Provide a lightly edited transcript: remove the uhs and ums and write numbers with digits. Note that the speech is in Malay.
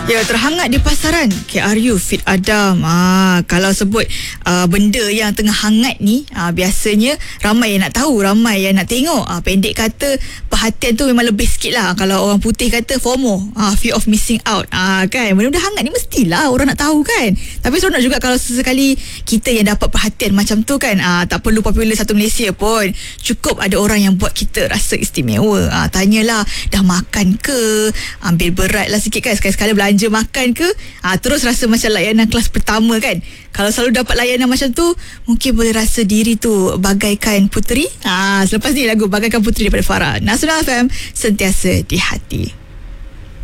Ya, terhangat di pasaran KRU Fit Adam. Kalau sebut benda yang tengah hangat ni, biasanya ramai yang nak tahu, ramai yang nak tengok. Pendek kata, perhatian tu memang lebih sikit lah. Kalau orang putih kata FOMO, fear of missing out. Kan, benda-benda hangat ni mestilah orang nak tahu kan. Tapi seronok juga kalau sesekali kita yang dapat perhatian macam tu kan. Tak perlu popular satu Malaysia pun, cukup ada orang yang buat kita rasa istimewa. Tanyalah, dah makan ke? Ambil berat lah sikit kan, sekali-sekala belanja makan ke, terus rasa macam layanan kelas pertama kan. Kalau selalu dapat layanan macam tu, mungkin boleh rasa diri tu bagaikan puteri. Selepas ni lagu Bagaikan Puteri daripada Farah. Nasional FM, sentiasa di hati.